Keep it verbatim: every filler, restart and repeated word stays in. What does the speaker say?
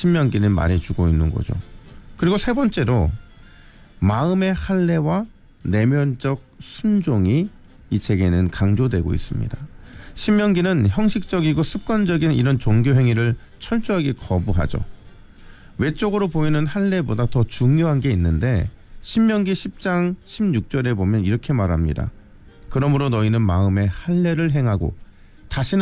신명기는 말해주고 있는 거죠. 그리고 세 번째로 마음의 할례와 내면적 순종이 이 책에는 강조되고 있습니다. 신명기는 형식적이고 습관적인 이런 종교 행위를 철저하게 거부하죠. 외적으로 보이는 할례보다 더 중요한 게 있는데 신명기 십 장 십육 절에 보면 이렇게 말합니다. 그러므로 너희는 마음에 할례를 행하고 다시는